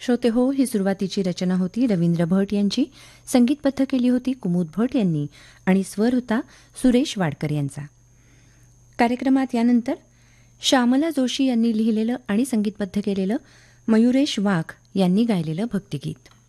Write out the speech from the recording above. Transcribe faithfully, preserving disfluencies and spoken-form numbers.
श्रोते हो, ही सुरुवातीची रचना होती रवींद्र भट यांची. संगीतबद्ध केली होती कुमुद भट यांनी आणि स्वर होता सुरेश वाडकर यांचा. कार्यक्रमात यानंतर श्यामला जोशी यांनी लिहिलेलं आणि संगीतबद्ध केलेलं मयुरेश वाघ यांनी गायलेलं भक्तिगीत.